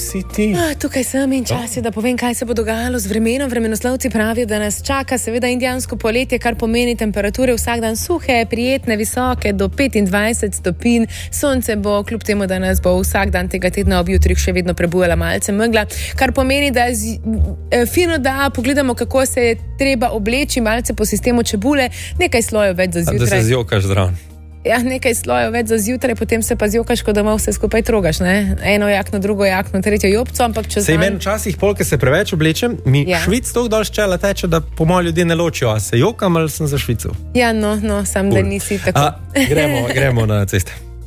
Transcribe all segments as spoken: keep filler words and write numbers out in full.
si ti? A, tukaj sem in čas je, da povem, kaj se bo dogajalo z vremenom. Vremenoslovci pravijo, da nas čaka seveda indijansko poletje, kar pomeni temperature vsak dan suhe, prijetne, visoke do petindvajset stopinj. Sonce bo, kljub temu, da nas bo vsak dan tega tedna ob jutrih še vedno prebujala malce megla, kar pomeni, da z, eh, fino, da pogledamo, kako se je treba obleči, malce po sistemu čebule, nekaj slojev več za zjutraj. Da se zjokaš zraven. Ja, nekaj slojev več za zjutraj, potem se pa zjokaš, ko doma vse skupaj trogaš, ne? Eno jakno, drugo jakno, tretjo jopco, ampak čez dan... Se meni včasih polke se preveč oblečem, mi ja. Švic toliko dol ščela teče, da po moji ljudje ne ločijo, a se jokam ali sem za Švico. Ja, no, no, sam Ul. Da nisi tako. A, gremo, gremo na ceste.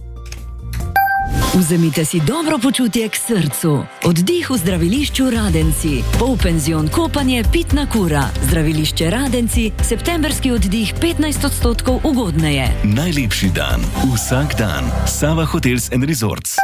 Vzemite si dobro počutje k srcu. Oddih v zdravilišču Radenci. Polpenzion kopanje, pitna kura. Zdravilišče Radenci, septemberski oddih petnajst odstotkov ugodneje. Najlepši dan, vsak dan. Sava Hotels and Resorts.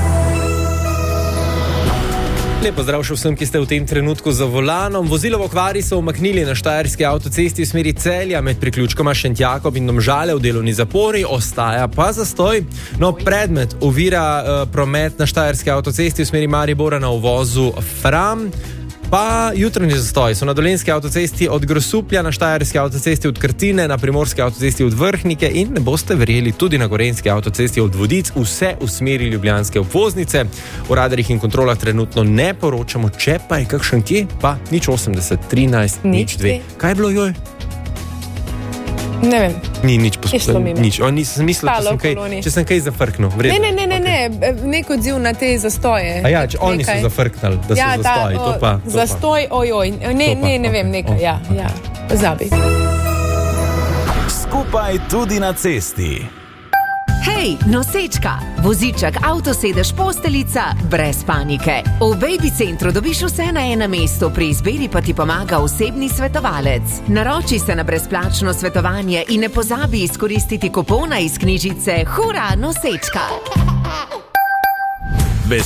Lepo zdrav še vsem, ki ste v tem trenutku za volanom. Vozilo v okvari so umaknili na štajerski avtocesti v smeri Celja med priključkoma Šentjakob in Domžale v delovni zapori, ostaja pa zastoj. No, predmet ovira uh, promet na štajerski avtocesti v smeri Maribora na uvozu Fram. Pa jutranji zastoj so na dolenjski avtocesti od Grosuplja, na štajerski avtocesti od Krtine, na primorski avtocesti od Vrhnike in ne boste verjeli tudi na gorenjski avtocesti od Vodic, vse v smeri ljubljanske obvoznice. V radarjih in kontrolah trenutno ne poročamo, če pa je kakšen kje, pa nič osemdeset, trinajst, nič dve. Kaj je bilo, joj? Ne vem. Ni nič posebno. Nič. O, nisem mislil, če sem, kaj, če sem kaj zafrknil. Ne, ne, ne, ne, okay. ne. Nek odziv na te zastoje. A ja, če oni nekaj. So zafrknili, da ja, so zastoji. To pa, to zastoj, pa. Ojoj. Ne, ne, ne vem, nekaj. Ja, ja. Zabi. Skupaj tudi na cesti. Hej, nosečka, voziček, avtosedež, posteljica, brez panike. V Baby Centru dobiš vse na enem mestu, pri izbiri pa ti pomaga osebni svetovalec. Naroči se na brezplačno svetovanje in ne pozabi izkoristiti kupona iz knjižice Hura, nosečka!